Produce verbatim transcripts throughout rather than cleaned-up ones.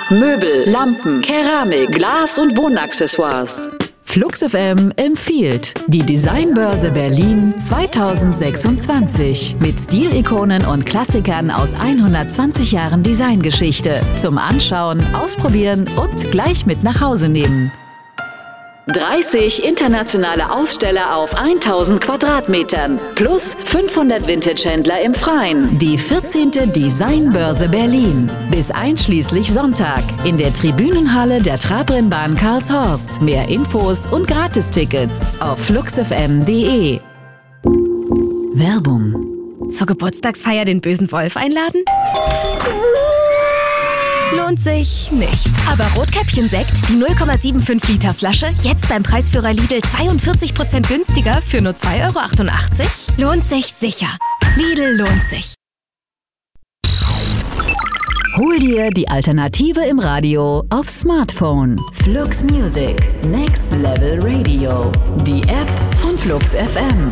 Möbel, Lampen, Keramik, Glas und Wohnaccessoires. Flux F M empfiehlt die Designbörse Berlin zweitausendsechsundzwanzig mit Stilikonen und Klassikern aus hundertzwanzig Jahren Designgeschichte. Zum Anschauen, Ausprobieren und gleich mit nach Hause nehmen. dreißig internationale Aussteller auf tausend Quadratmetern plus fünfhundert Vintage-Händler im Freien. Die vierzehnte Designbörse Berlin. Bis einschließlich Sonntag in der Tribünenhalle der Trabrennbahn Karlshorst. Mehr Infos und Gratistickets auf fluxfm punkt de. Werbung. Zur Geburtstagsfeier den bösen Wolf einladen? Lohnt sich nicht. Aber Rotkäppchen-Sekt, die null Komma fünfundsiebzig Liter Flasche, jetzt beim Preisführer Lidl zweiundvierzig Prozent günstiger für nur zwei Euro achtundachtzig? Lohnt sich sicher. Lidl lohnt sich. Hol dir die Alternative im Radio auf Smartphone. Flux Music. Next Level Radio. Die App von Flux F M.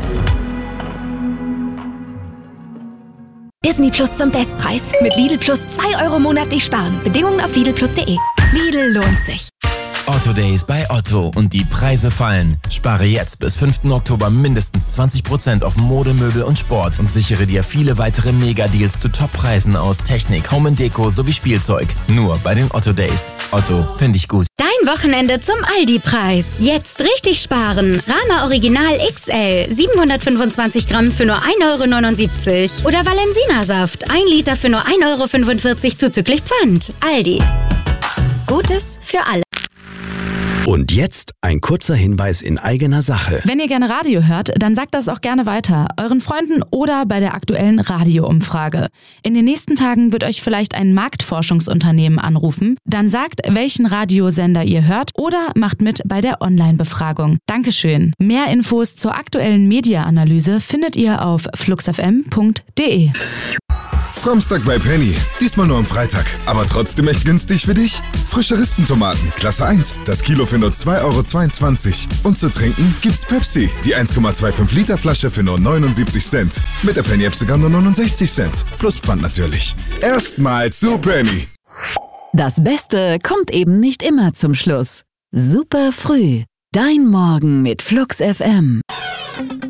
Disney Plus zum Bestpreis. Mit Lidl Plus zwei Euro monatlich sparen. Bedingungen auf lidl plus punkt de. Lidl lohnt sich. Otto Days bei Otto und die Preise fallen. Spare jetzt bis fünften Oktober mindestens zwanzig Prozent auf Mode, Möbel und Sport und sichere dir viele weitere Mega-Deals zu Top-Preisen aus Technik, Home and Deko sowie Spielzeug. Nur bei den Otto Days. Otto, finde ich gut. Dein Wochenende zum Aldi-Preis. Jetzt richtig sparen. Rama Original X L siebenhundertfünfundzwanzig Gramm für nur ein Euro neunundsiebzig. Oder Valensina-Saft ein Liter für nur ein Euro fünfundvierzig zuzüglich Pfand. Aldi. Gutes für alle. Und jetzt ein kurzer Hinweis in eigener Sache. Wenn ihr gerne Radio hört, dann sagt das auch gerne weiter, euren Freunden oder bei der aktuellen Radioumfrage. In den nächsten Tagen wird euch vielleicht ein Marktforschungsunternehmen anrufen. Dann sagt, welchen Radiosender ihr hört oder macht mit bei der Online-Befragung. Dankeschön. Mehr Infos zur aktuellen Media-Analyse findet ihr auf fluxfm punkt de. Samstag bei Penny. Diesmal nur am Freitag. Aber trotzdem echt günstig für dich? Frische Rispentomaten, Klasse eins. Das Kilo für nur zwei Euro zweiundzwanzig. Und zu trinken gibt's Pepsi. Die eins Komma fünfundzwanzig Liter Flasche für nur neunundsiebzig Cent. Mit der Penny-App sogar nur neunundsechzig Cent. Plus Pfand natürlich. Erstmal zu Penny. Das Beste kommt eben nicht immer zum Schluss. Super früh. Dein Morgen mit Flux F M.